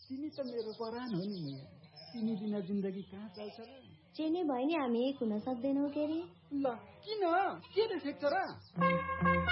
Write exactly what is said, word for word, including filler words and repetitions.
तिमी त मेरो परान हो नि। तिमी बिना जिन्दगी कहाँ चल्छ र? चेनी भयो नि हामी एक हुन सक्दैनौ के रे? ल किन के देखेछ र?